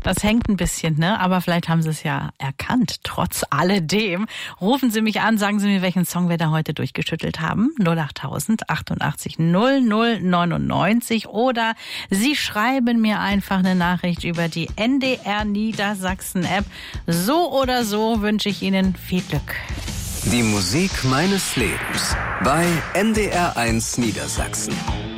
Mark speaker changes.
Speaker 1: Das hängt ein bisschen, ne? Aber vielleicht haben Sie es ja erkannt. Trotz alledem rufen Sie mich an, sagen Sie mir, welchen Song wir da heute durchgeschüttelt haben. 08000 88 00 99 oder Sie schreiben mir einfach eine Nachricht über die NDR Niedersachsen App. So oder so wünsche ich Ihnen viel Glück.
Speaker 2: Die Musik meines Lebens bei NDR 1 Niedersachsen.